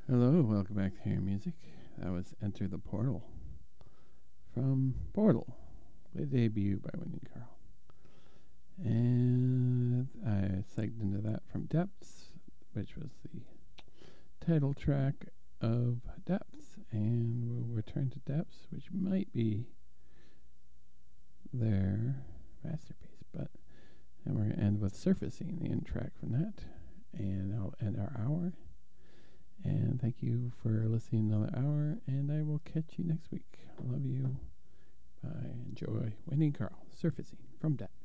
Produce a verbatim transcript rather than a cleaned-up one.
Hello, welcome back to Hear Music. That was Enter the Portal from Portal, the debut by Winnie Carl. And I segued into that from Depths, which was the title track of Depths. And we'll return to Depths, which might be their masterpiece. But and we're going to end with Surfacing, the end track from that. And I'll end our hour. And thank you for listening another hour, and I will catch you next week. I love you. Bye. Enjoy. Winnie Carl, Surfacing from Depths.